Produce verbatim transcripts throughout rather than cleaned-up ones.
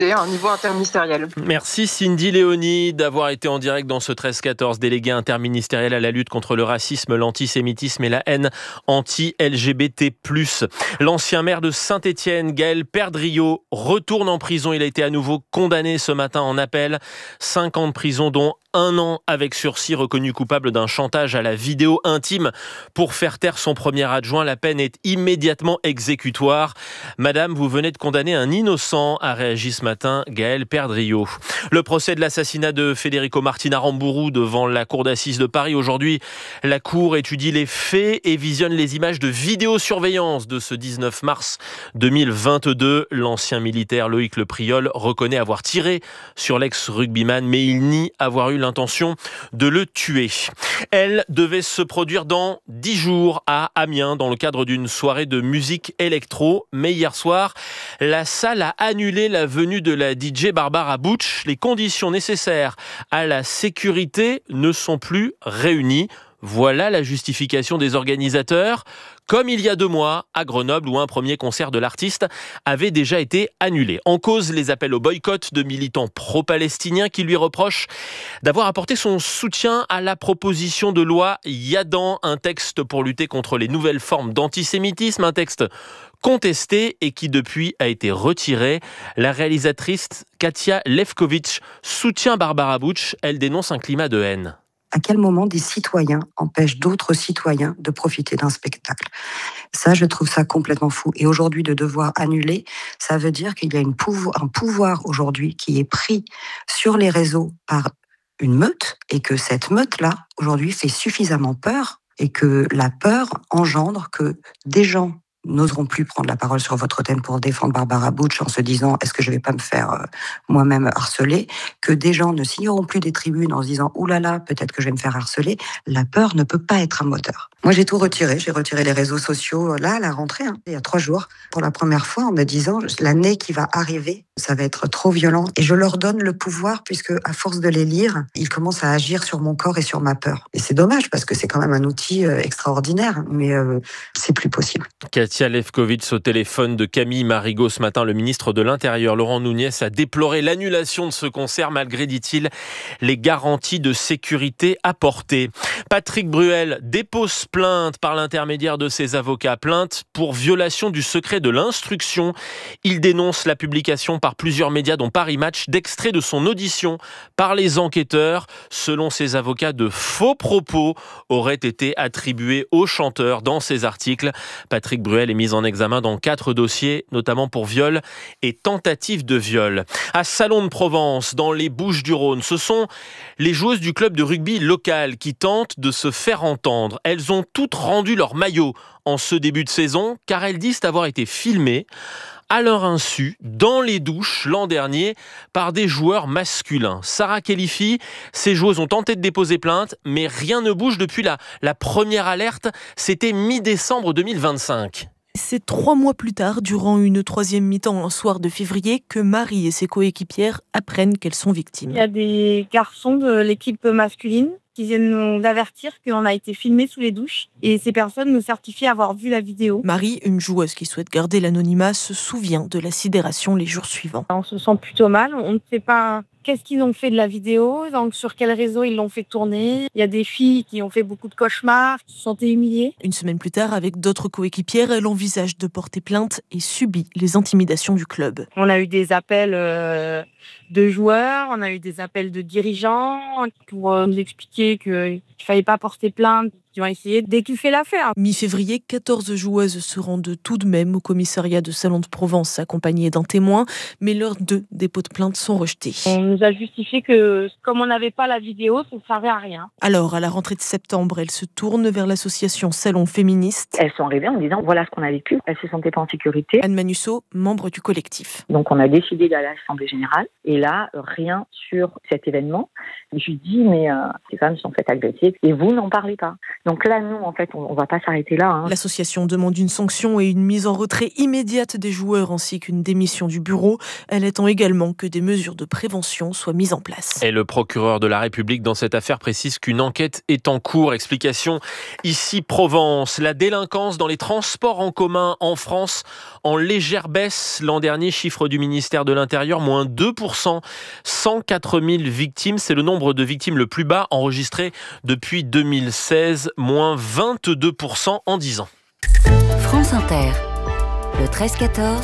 C'est un niveau interministériel. Merci Cindy Léonie d'avoir été en direct dans ce treize quatorze, délégué interministériel à la lutte contre le racisme, l'antisémitisme et la haine anti-L G B T plus. L'ancien maire de Saint-Étienne, Gaël Perdriau, retourne en prison. Il a été à nouveau condamné ce matin en appel. Cinq ans de prison, dont un an avec sursis, reconnu coupable d'un chantage à la vidéo intime pour faire taire son premier adjoint. La peine est immédiatement exécutoire. Madame, vous venez de condamner un innocent, a réagi ce matin Gaël Perdriau. Le procès de l'assassinat de Federico Martin Aramburu devant la cour d'assises de Paris. Aujourd'hui, la cour étudie les faits et visionne les images de vidéosurveillance de ce dix-neuf mars deux mille vingt-deux. L'ancien militaire Loïc Le Priol reconnaît avoir tiré sur l'ex-rugbyman, mais il nie avoir eu l'intention de le tuer. Elle devait se produire dans dix jours à Amiens dans le cadre d'une soirée de musique électro. Mais hier soir, la salle a annulé la venue de la D J Barbara Butch. Les conditions nécessaires à la sécurité ne sont plus réunies. Voilà la justification des organisateurs. Comme il y a deux mois, à Grenoble, où un premier concert de l'artiste avait déjà été annulé. En cause, les appels au boycott de militants pro-palestiniens qui lui reprochent d'avoir apporté son soutien à la proposition de loi Yadan, un texte pour lutter contre les nouvelles formes d'antisémitisme, un texte contesté et qui depuis a été retiré. La réalisatrice Katia Lefkovitch soutient Barbara Butch. Elle dénonce un climat de haine. À quel moment des citoyens empêchent d'autres citoyens de profiter d'un spectacle? Ça, je trouve ça complètement fou. Et aujourd'hui, de devoir annuler, ça veut dire qu'il y a une pouvo- un pouvoir aujourd'hui qui est pris sur les réseaux par une meute et que cette meute-là, aujourd'hui, fait suffisamment peur et que la peur engendre que des gens n'oseront plus prendre la parole sur votre thème pour défendre Barbara Butch en se disant « est-ce que je vais pas me faire euh, moi-même harceler ?» Que des gens ne signeront plus des tribunes en se disant « oulala, peut-être que je vais me faire harceler ». La peur ne peut pas être un moteur. Moi, j'ai tout retiré. J'ai retiré les réseaux sociaux là, à la rentrée, hein, il y a trois jours, pour la première fois, en me disant « l'année qui va arriver, ça va être trop violent ». Et je leur donne le pouvoir puisque, à force de les lire, ils commencent à agir sur mon corps et sur ma peur. Et c'est dommage parce que c'est quand même un outil euh, extraordinaire, mais euh, c'est plus possible. Katia Lefkovitch au téléphone de Camille Marigot ce matin. Le ministre de l'Intérieur, Laurent Nunez, a déploré l'annulation de ce concert malgré, dit-il, les garanties de sécurité apportées. Patrick Bruel dépose plainte par l'intermédiaire de ses avocats. Plainte pour violation du secret de l'instruction. Il dénonce la publication par plusieurs médias, dont Paris Match, d'extraits de son audition par les enquêteurs. Selon ses avocats, de faux propos auraient été attribués au chanteur dans ses articles. Patrick Bruel est mis en examen dans quatre dossiers, notamment pour viol et tentative de viol. À Salon de Provence, dans les Bouches-du-Rhône, ce sont les joueuses du club de rugby local qui tentent de se faire entendre. Elles ont toutes rendu leur maillot en ce début de saison, car elles disent avoir été filmées à leur insu, dans les douches l'an dernier, par des joueurs masculins. Sarah Khelifi, ces joueuses ont tenté de déposer plainte, mais rien ne bouge depuis la, la première alerte. C'était mi-décembre deux mille vingt-cinq. C'est trois mois plus tard, durant une troisième mi-temps un soir de février, que Marie et ses coéquipières apprennent qu'elles sont victimes. Il y a des garçons de l'équipe masculine qui viennent nous avertir qu'on a été filmés sous les douches et ces personnes nous certifient avoir vu la vidéo. Marie, une joueuse qui souhaite garder l'anonymat, se souvient de la sidération les jours suivants. On se sent plutôt mal, on ne sait pas qu'est-ce qu'ils ont fait de la vidéo, donc sur quel réseau ils l'ont fait tourner. Il y a des filles qui ont fait beaucoup de cauchemars, qui se sentaient humiliées. Une semaine plus tard, avec d'autres coéquipières, elle envisage de porter plainte et subit les intimidations du club. On a eu des appels euh, de joueurs, on a eu des appels de dirigeants pour euh, nous expliquer qu'il ne fallait pas porter plainte. Ils ont essayé d'étouffer l'affaire. Mi-février, quatorze joueuses se rendent tout de même au commissariat de Salon de Provence accompagnées d'un témoin, mais leurs deux dépôts de plainte sont rejetés. On nous a justifié que comme on n'avait pas la vidéo, ça ne servait à rien. Alors, à la rentrée de septembre, elles se tournent vers l'association Salon Féministe. Elles sont arrivées en disant voilà ce qu'on a vécu. Elles se sentaient pas en sécurité. Anne Manusseau, membre du collectif. Donc on a décidé d'aller à l'Assemblée Générale et là, rien sur cet événement. Et je lui dis, mais euh, ces femmes sont faites agresser et vous n'en parlez pas. Donc là, nous, en fait, on ne va pas s'arrêter là. Hein. L'association demande une sanction et une mise en retrait immédiate des joueurs ainsi qu'une démission du bureau. Elle attend également que des mesures de prévention soient mises en place. Et le procureur de la République dans cette affaire précise qu'une enquête est en cours. Explication ici Provence. La délinquance dans les transports en commun en France en légère baisse. L'an dernier, chiffre du ministère de l'Intérieur, moins deux pour cent. cent quatre mille victimes. C'est le nombre de victimes le plus bas enregistré depuis deux mille seize, moins vingt-deux pour cent en dix ans. France Inter, le treize quatorze,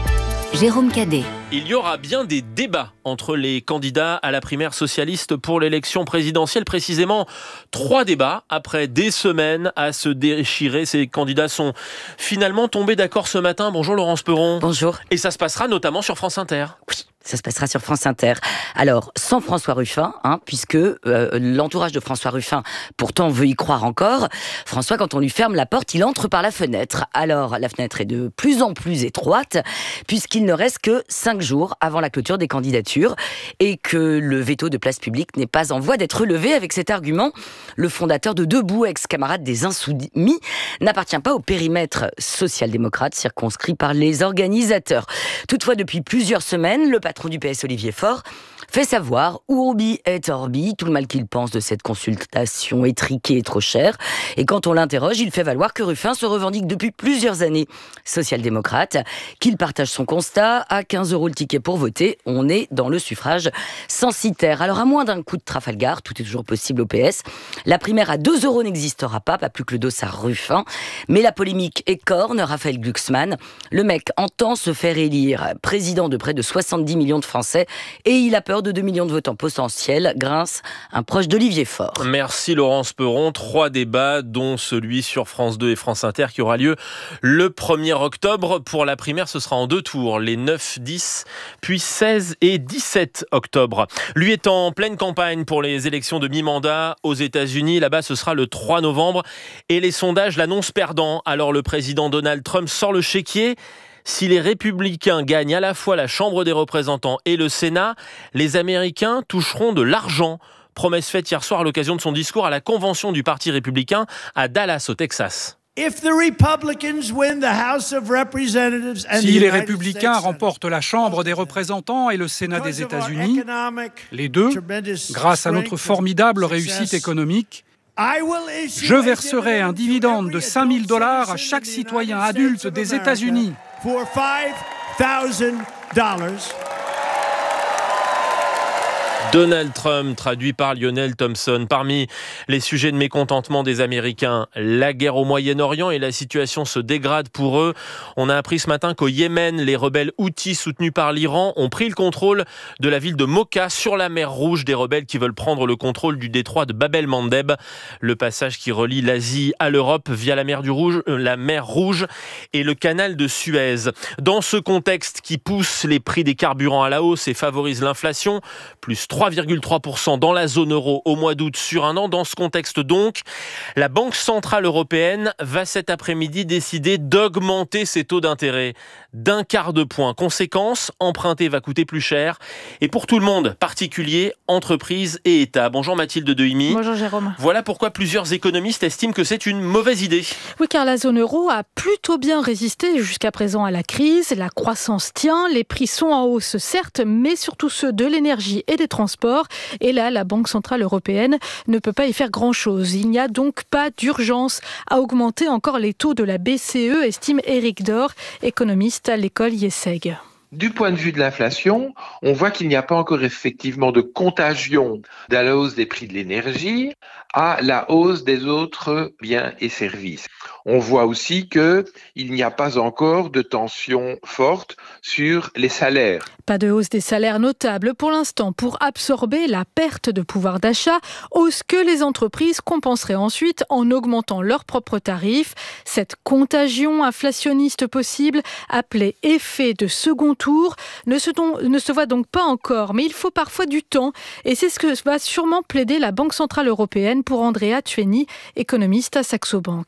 Jérôme Cadet. Il y aura bien des débats entre les candidats à la primaire socialiste pour l'élection présidentielle. Précisément, trois débats après des semaines à se déchirer. Ces candidats sont finalement tombés d'accord ce matin. Bonjour Laurence Perron. Bonjour. Et ça se passera notamment sur France Inter. Oui. Ça se passera sur France Inter. Alors, sans François Ruffin, hein, puisque euh, l'entourage de François Ruffin, pourtant, veut y croire encore. François, quand on lui ferme la porte, il entre par la fenêtre. Alors, la fenêtre est de plus en plus étroite, puisqu'il ne reste que cinq jours avant la clôture des candidatures, et que le veto de Place Publique n'est pas en voie d'être levé. Avec cet argument, le fondateur de Debout, ex-camarade des Insoumis, n'appartient pas au périmètre social-démocrate circonscrit par les organisateurs. Toutefois, depuis plusieurs semaines, le patron du P S, Olivier Faure, fait savoir, urbi et orbi, tout le mal qu'il pense de cette consultation étriquée et trop chère. Et quand on l'interroge, il fait valoir que Ruffin se revendique depuis plusieurs années social-démocrate, qu'il partage son constat. À quinze euros le ticket pour voter, on est dans le suffrage censitaire. Alors à moins d'un coup de Trafalgar, tout est toujours possible au P S, la primaire à deux euros n'existera pas, pas plus que le dos à Ruffin. Mais la polémique écorne Raphaël Glucksmann. Le mec entend se faire élire président de près de soixante-dix millions de Français et il a peur de deux millions de votants potentiels, grince un proche d'Olivier Faure. Merci Laurence Perron. Trois débats, dont celui sur France deux et France Inter qui aura lieu le premier octobre. Pour la primaire, ce sera en deux tours, les neuf, dix, puis seize et dix-sept octobre. Lui est en pleine campagne pour les élections de mi-mandat aux États-Unis. Là-bas, ce sera le trois novembre et les sondages l'annoncent perdant. Alors le président Donald Trump sort le chéquier. Si les républicains gagnent à la fois la Chambre des représentants et le Sénat, les Américains toucheront de l'argent. Promesse faite hier soir à l'occasion de son discours à la convention du Parti républicain à Dallas, au Texas. Si les républicains remportent la Chambre des représentants et le Sénat des États-Unis, les deux, grâce à notre formidable réussite économique, je verserai un dividende de cinq mille dollars à chaque citoyen adulte des États-Unis. Donald Trump, traduit par Lionel Thompson. Parmi les sujets de mécontentement des Américains, la guerre au Moyen-Orient et la situation se dégrade pour eux. On a appris ce matin qu'au Yémen, les rebelles houthis soutenus par l'Iran ont pris le contrôle de la ville de Mocha sur la mer Rouge. Des rebelles qui veulent prendre le contrôle du détroit de Bab el-Mandeb, le passage qui relie l'Asie à l'Europe via la mer du Rouge, euh, la mer Rouge et le canal de Suez. Dans ce contexte qui pousse les prix des carburants à la hausse et favorise l'inflation, plus trois virgule trois pour cent dans la zone euro au mois d'août sur un an. Dans ce contexte donc, la Banque Centrale Européenne va cet après-midi décider d'augmenter ses taux d'intérêt d'un quart de point. Conséquence, emprunter va coûter plus cher. Et pour tout le monde, particuliers, entreprises et États. Bonjour Mathilde Dehimi. Bonjour Jérôme. Voilà pourquoi plusieurs économistes estiment que c'est une mauvaise idée. Oui, car la zone euro a plutôt bien résisté jusqu'à présent à la crise. La croissance tient, les prix sont en hausse certes, mais surtout ceux de l'énergie et des transports. Et là, la Banque Centrale Européenne ne peut pas y faire grand-chose. Il n'y a donc pas d'urgence à augmenter encore les taux de la B C E, estime Éric Dor, économiste à l'école IESEG. Du point de vue de l'inflation, on voit qu'il n'y a pas encore effectivement de contagion de la hausse des prix de l'énergie à la hausse des autres biens et services. On voit aussi qu'il n'y a pas encore de tension forte sur les salaires. Pas de hausse des salaires notable pour l'instant pour absorber la perte de pouvoir d'achat, hausse que les entreprises compenseraient ensuite en augmentant leurs propres tarifs. Cette contagion inflationniste possible, appelée effet de second tour, ne se, don- ne se voit donc pas encore, mais il faut parfois du temps et c'est ce que va sûrement plaider la Banque Centrale Européenne pour Andrea Tchoueni, économiste à Saxo Bank.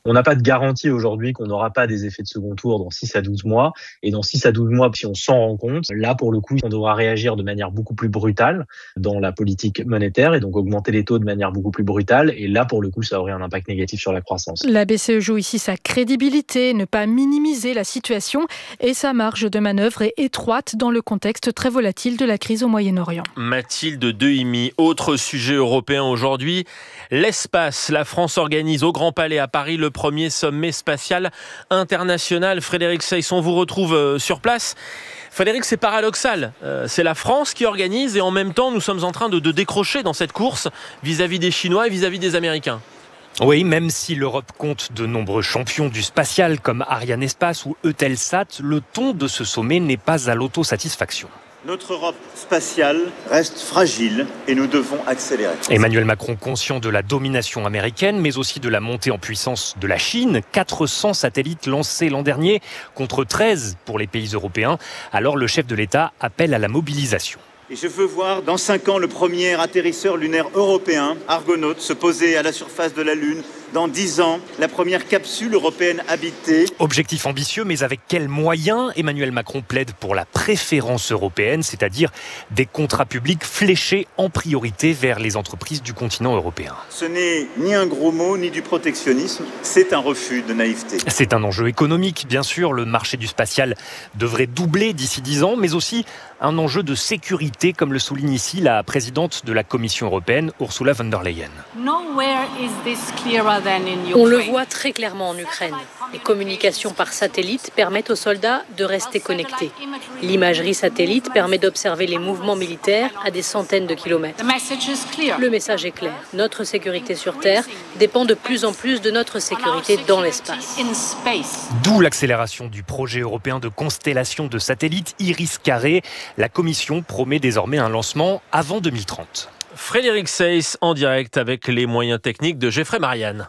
On n'a pas de garantie aujourd'hui qu'on n'aura pas des effets de second tour dans six à douze mois. Et dans six à douze mois, si on s'en rend compte, là, pour le coup, on devra réagir de manière beaucoup plus brutale dans la politique monétaire et donc augmenter les taux de manière beaucoup plus brutale. Et là, pour le coup, ça aurait un impact négatif sur la croissance. La B C E joue ici sa crédibilité, ne pas minimiser la situation et sa marge de manœuvre est étroite dans le contexte très volatile de la crise au Moyen-Orient. Mathilde Dehimi, autre sujet européen aujourd'hui, l'espace. La France organise au Grand Palais à Paris le premier sommet spatial international. Frédéric Seyss, on vous retrouve sur place. Frédéric, c'est paradoxal. Euh, c'est la France qui organise et en même temps, nous sommes en train de, de décrocher dans cette course vis-à-vis des Chinois et vis-à-vis des Américains. Oui, même si l'Europe compte de nombreux champions du spatial comme Arianespace ou Eutelsat, le ton de ce sommet n'est pas à l'autosatisfaction. Notre Europe spatiale reste fragile et nous devons accélérer. Emmanuel Macron conscient de la domination américaine, mais aussi de la montée en puissance de la Chine. quatre cents satellites lancés l'an dernier contre treize pour les pays européens. Alors le chef de l'État appelle à la mobilisation. Et je veux voir dans cinq ans le premier atterrisseur lunaire européen, Argonaute, se poser à la surface de la Lune. Dans dix ans, la première capsule européenne habitée. Objectif ambitieux, mais avec quels moyens ? Emmanuel Macron plaide pour la préférence européenne, c'est-à-dire des contrats publics fléchés en priorité vers les entreprises du continent européen. Ce n'est ni un gros mot, ni du protectionnisme, c'est un refus de naïveté. C'est un enjeu économique, bien sûr. Le marché du spatial devrait doubler d'ici dix ans, mais aussi un enjeu de sécurité, comme le souligne ici la présidente de la Commission européenne, Ursula von der Leyen. On le voit très clairement en Ukraine. Les communications par satellite permettent aux soldats de rester connectés. L'imagerie satellite permet d'observer les mouvements militaires à des centaines de kilomètres. Le message est clair. Notre sécurité sur Terre dépend de plus en plus de notre sécurité dans l'espace. D'où l'accélération du projet européen de constellation de satellites Iris-Carré. La Commission promet désormais un lancement avant deux mille trente. Frédéric Seyss en direct avec les moyens techniques de Geoffrey Marianne.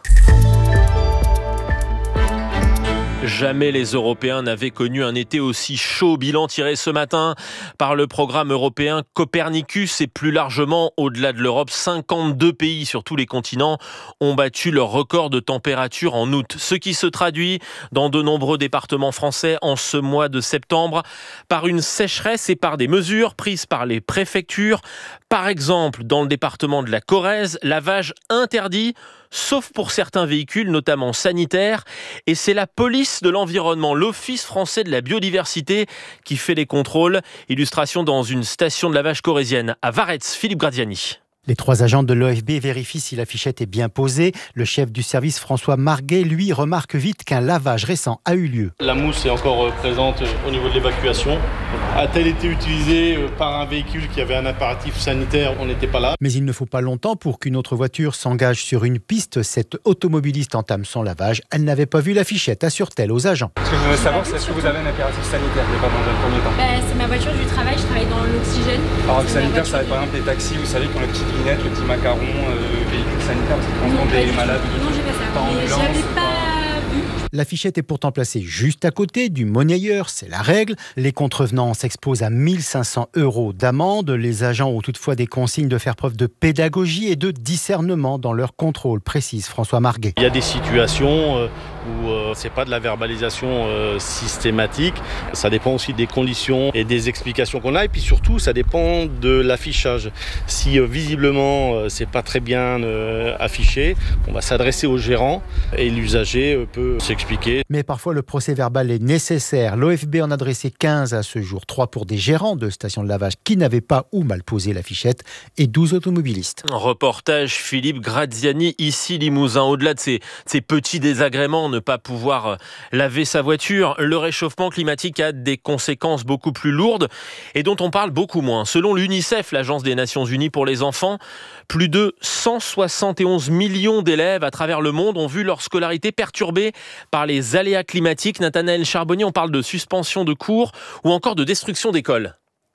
Jamais les Européens n'avaient connu un été aussi chaud. Bilan tiré ce matin par le programme européen Copernicus et plus largement au-delà de l'Europe, cinquante-deux pays sur tous les continents ont battu leur record de température en août. Ce qui se traduit dans de nombreux départements français en ce mois de septembre par une sécheresse et par des mesures prises par les préfectures. Par exemple, dans le département de la Corrèze, lavage interdit, sauf pour certains véhicules, notamment sanitaires. Et c'est la police de l'environnement, l'Office français de la biodiversité, qui fait les contrôles. Illustration dans une station de lavage corrézienne à Varetz, Philippe Gradiani. Les trois agents de l'O F B vérifient si l'affichette est bien posée. Le chef du service, François Marguet, lui, remarque vite qu'un lavage récent a eu lieu. La mousse est encore présente au niveau de l'évacuation. A-t-elle été utilisée par un véhicule qui avait un impératif sanitaire ? On n'était pas là. Mais il ne faut pas longtemps pour qu'une autre voiture s'engage sur une piste. Cette automobiliste entame son lavage. Elle n'avait pas vu l'affichette, assure-t-elle aux agents. Ce que je voudrais savoir, c'est est-ce que vous avez un impératif sanitaire qui n'est pas dans un premier temps ? bah, C'est ma voiture du travail, je travaille dans l'oxygène. Alors, le sanitaire, ça va être par exemple les taxis, vous savez, qui ont les petites vignettes, le petit macaron, euh, véhicule sanitaire, parce qu'ils transportent des malades. Non, j'ai pas ça. Pas ambulance, j'avais pas vu. L'affichette est pourtant placée juste à côté du monnayeur, c'est la règle. Les contrevenants s'exposent à mille cinq cents euros d'amende. Les agents ont toutefois des consignes de faire preuve de pédagogie et de discernement dans leur contrôle, précise François Marguet. Il y a des situations euh, où euh, c'est pas de la verbalisation euh, systématique. Ça dépend aussi des conditions et des explications qu'on a. Et puis surtout, ça dépend de l'affichage. Si euh, visiblement euh, c'est pas très bien euh, affiché, on va s'adresser au gérant et l'usager euh, peut s'expliquer. Mais parfois le procès verbal est nécessaire. L'O F B en a dressé quinze à ce jour, trois pour des gérants de stations de lavage qui n'avaient pas ou mal posé l'affichette et douze automobilistes. Reportage Philippe Graziani, ici Limousin. Au-delà de ces, ces petits désagréments, ne pas pouvoir laver sa voiture, le réchauffement climatique a des conséquences beaucoup plus lourdes et dont on parle beaucoup moins. Selon l'UNICEF, l'Agence des Nations Unies pour les enfants, plus de cent soixante et onze millions d'élèves à travers le monde ont vu leur scolarité perturbée par les aléas climatiques. Nathanaël Charbonnier, on parle de suspension de cours ou encore de destruction d'écoles.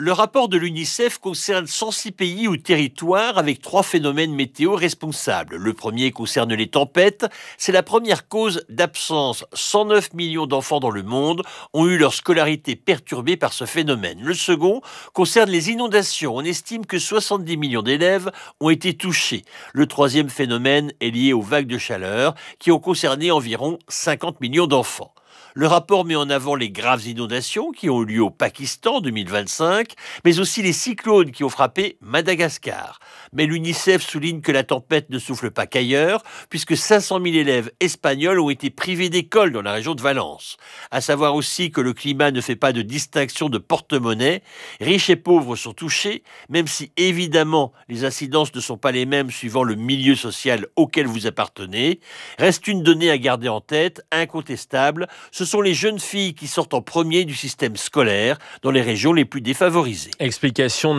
Le rapport de l'UNICEF concerne cent six pays ou territoires avec trois phénomènes météo responsables. Le premier concerne les tempêtes. C'est la première cause d'absence. cent neuf millions d'enfants dans le monde ont eu leur scolarité perturbée par ce phénomène. Le second concerne les inondations. On estime que soixante-dix millions d'élèves ont été touchés. Le troisième phénomène est lié aux vagues de chaleur qui ont concerné environ cinquante millions d'enfants. Le rapport met en avant les graves inondations qui ont eu lieu au Pakistan en deux mille vingt-cinq, mais aussi les cyclones qui ont frappé Madagascar. Mais l'UNICEF souligne que la tempête ne souffle pas qu'ailleurs, puisque cinq cent mille élèves espagnols ont été privés d'école dans la région de Valence. À savoir aussi que le climat ne fait pas de distinction de porte-monnaie. Riches et pauvres sont touchés, même si évidemment les incidences ne sont pas les mêmes suivant le milieu social auquel vous appartenez. Reste une donnée à garder en tête, incontestable. Ce sont les jeunes filles qui sortent en premier du système scolaire dans les régions les plus défavorisées. Explication